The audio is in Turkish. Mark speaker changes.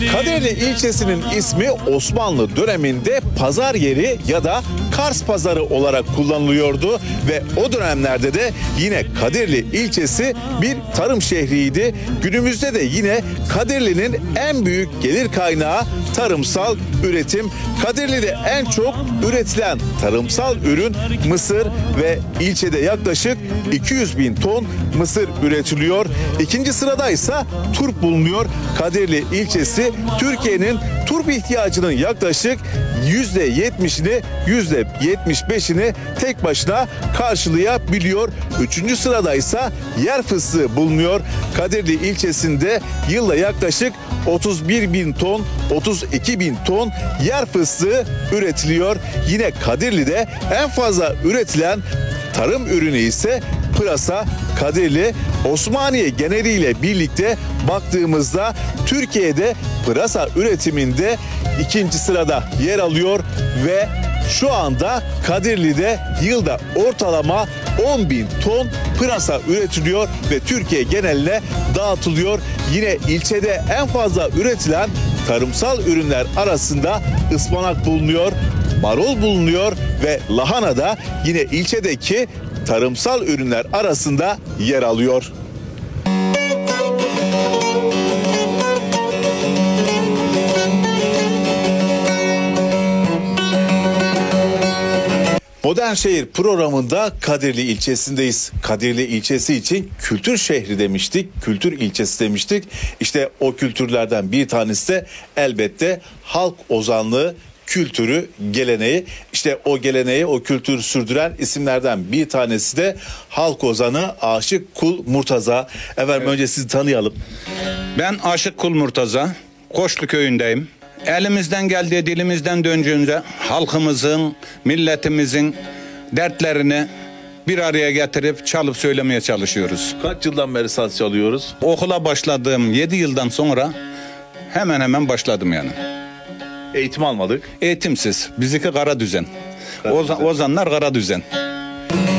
Speaker 1: Kadirli ilçesinin ismi Osmanlı döneminde pazar yeri ya da Kars pazarı olarak kullanılıyordu ve o dönemlerde de yine Kadirli ilçesi bir tarım şehriydi. Günümüzde de yine Kadirli'nin en büyük gelir kaynağı tarımsal üretim. Kadirli'de en çok üretilen tarımsal ürün mısır ve ilçede yaklaşık 200 bin ton mısır üretiliyor. İkinci sırada ise turp bulunuyor. Kadirli ilçesi Türkiye'nin turp ihtiyacının yaklaşık %70'ini %75'ini tek başına karşılayabiliyor. Üçüncü sırada ise yer fıstığı bulunuyor. Kadirli ilçesinde yılda yaklaşık 31 bin ton, 32 bin ton yer fıstığı üretiliyor. Yine Kadirli'de en fazla üretilen tarım ürünü ise pırasa. Kadirli, Osmaniye geneliyle birlikte baktığımızda Türkiye'de pırasa üretiminde ikinci sırada yer alıyor ve şu anda Kadirli'de yılda ortalama 10 bin ton pırasa üretiliyor ve Türkiye geneline dağıtılıyor. Yine ilçede en fazla üretilen tarımsal ürünler arasında ıspanak bulunuyor, marul bulunuyor ve lahana da yine ilçedeki tarımsal ürünler arasında yer alıyor. Modern Şehir programında Kadirli ilçesindeyiz. Kadirli ilçesi için kültür şehri demiştik, kültür ilçesi demiştik. İşte o kültürlerden bir tanesi de elbette halk ozanlığı kültürü, geleneği. İşte o geleneği, o kültürü sürdüren isimlerden bir tanesi de halk ozanı Aşık Kul Murtaza. Efendim önce sizi tanıyalım.
Speaker 2: Ben Aşık Kul Murtaza, Koçlu köyündeyim. Elimizden geldiği, dilimizden döndüğünce halkımızın, milletimizin dertlerini bir araya getirip çalıp söylemeye çalışıyoruz.
Speaker 1: Kaç yıldan beri saz çalıyoruz?
Speaker 2: Okula başladığım 7 yıldan sonra hemen hemen başladım yani.
Speaker 1: Eğitim almadık.
Speaker 2: Eğitimsiz, bizimki kara düzen. Ozanlar kara düzen.